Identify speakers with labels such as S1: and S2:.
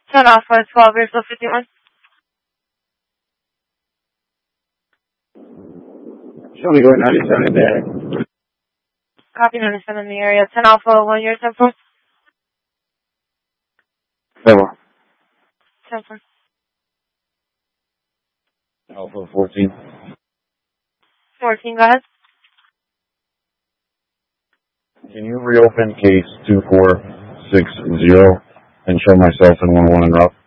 S1: 10 Alpha 12 Airfield 51.
S2: Show me going 97 there.
S1: Copy 97 in the area. 10 Alpha 1 year 10 4.
S2: 7.
S1: 10 4.
S2: Alpha 14.
S1: 14, go ahead.
S2: Can you reopen case 2460 and show myself in 11 en route?